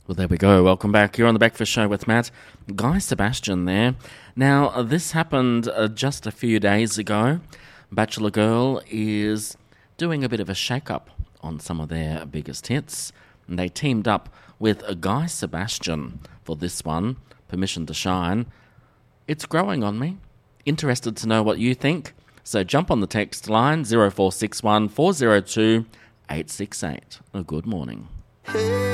Well, there we go. Welcome back. You're on The Breakfast Show with Matt. Guy Sebastian there. Now, this happened just a few days ago. Bachelor Girl is doing a bit of a shake-up on some of their biggest hits. And they teamed up with a Guy Sebastian for this one, Permission to Shine. It's growing on me. Interested to know what you think? So jump on the text line 0461 402 868. Good morning.